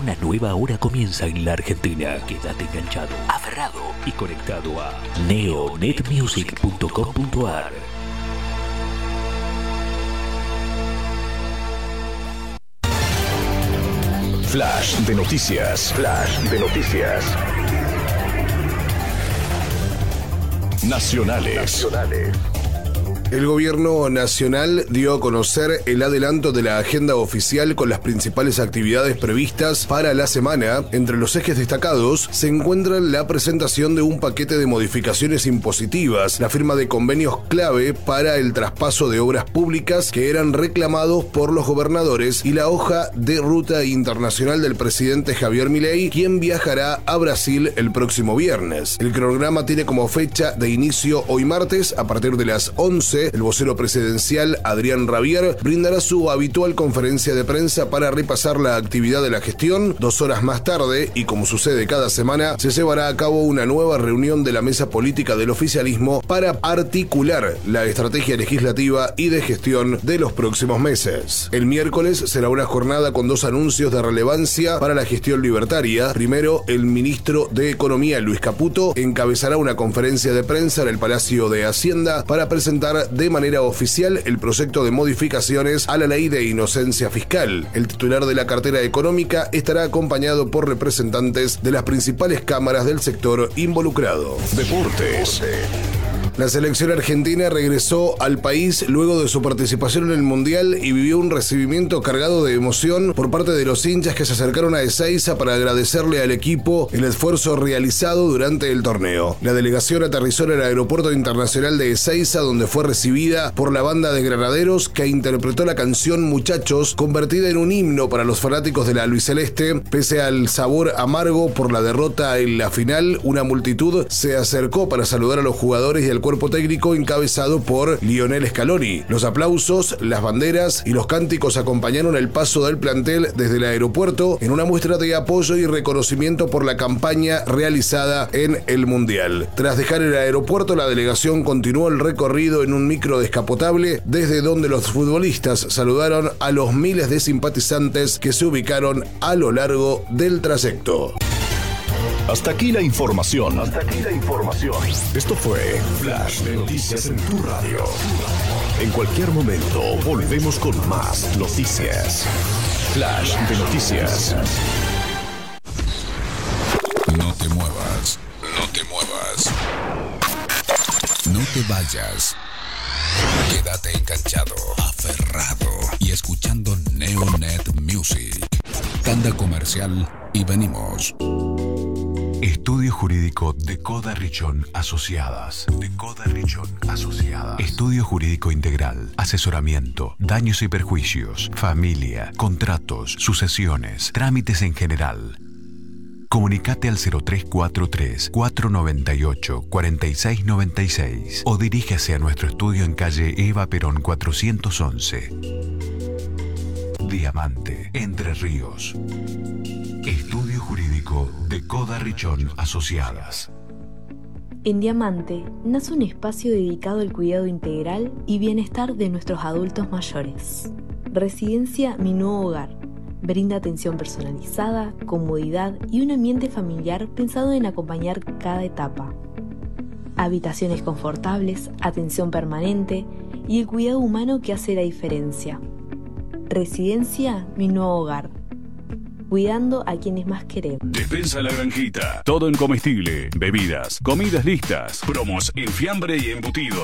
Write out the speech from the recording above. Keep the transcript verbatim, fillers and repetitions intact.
Una nueva hora comienza en la Argentina. Quédate enganchado, aferrado y conectado a neo net music punto com punto a r. Flash de noticias. Flash de noticias. Nacionales. Nacionales. El gobierno nacional dio a conocer el adelanto de la agenda oficial con las principales actividades previstas para la semana. Entre los ejes destacados se encuentra la presentación de un paquete de modificaciones impositivas, la firma de convenios clave para el traspaso de obras públicas que eran reclamados por los gobernadores y la hoja de ruta internacional del presidente Javier Milei, quien viajará a Brasil el próximo viernes. El cronograma tiene como fecha de inicio hoy martes a partir de las once. El vocero presidencial, Adrián Rabier, brindará su habitual conferencia de prensa para repasar la actividad de la gestión. Dos horas más tarde, y como sucede cada semana, se llevará a cabo una nueva reunión de la mesa política del oficialismo para articular la estrategia legislativa y de gestión de los próximos meses. El miércoles será una jornada con dos anuncios de relevancia para la gestión libertaria. Primero, el ministro de Economía, Luis Caputo, encabezará una conferencia de prensa en el Palacio de Hacienda para presentar de manera oficial el proyecto de modificaciones a la ley de inocencia fiscal. El titular de la cartera económica estará acompañado por representantes de las principales cámaras del sector involucrado. Deportes. La selección argentina regresó al país luego de su participación en el Mundial y vivió un recibimiento cargado de emoción por parte de los hinchas que se acercaron a Ezeiza para agradecerle al equipo el esfuerzo realizado durante el torneo. La delegación aterrizó en el Aeropuerto Internacional de Ezeiza, donde fue recibida por la banda de granaderos que interpretó la canción Muchachos, convertida en un himno para los fanáticos de la albiceleste. Pese al sabor amargo por la derrota en la final, una multitud se acercó para saludar a los jugadores y al cuerpo técnico encabezado por Lionel Scaloni. Los aplausos, las banderas y los cánticos acompañaron el paso del plantel desde el aeropuerto en una muestra de apoyo y reconocimiento por la campaña realizada en el Mundial. Tras dejar el aeropuerto, la delegación continuó el recorrido en un micro descapotable, desde donde los futbolistas saludaron a los miles de simpatizantes que se ubicaron a lo largo del trayecto. Hasta aquí la información. Hasta aquí la información. Esto fue Flash de Noticias en tu radio. En cualquier momento volvemos con más noticias. Flash de Noticias. No te muevas. No te muevas. No te vayas. Quédate enganchado, aferrado y escuchando Neonet Music. Tanda comercial y venimos. Estudio Jurídico de Coda Richón Asociadas. De Coda Richón Asociadas. Estudio Jurídico Integral. Asesoramiento. Daños y perjuicios. Familia. Contratos. Sucesiones. Trámites en general. Comunicate al cero tres cuatro tres, cuatro nueve ocho, cuatro seis nueve seis o dirígase a nuestro estudio en calle Eva Perón cuatrocientos once. Diamante, Entre Ríos. Estudio Jurídico de Coda Richón Asociadas. En Diamante nace un espacio dedicado al cuidado integral y bienestar de nuestros adultos mayores. Residencia Mi Nuevo Hogar. Brinda atención personalizada, comodidad y un ambiente familiar pensado en acompañar cada etapa. Habitaciones confortables, atención permanente y el cuidado humano que hace la diferencia. Residencia Mi Nuevo Hogar. Cuidando a quienes más queremos. Despensa La Granjita. Todo en comestible, bebidas, comidas listas, promos en fiambre y embutido.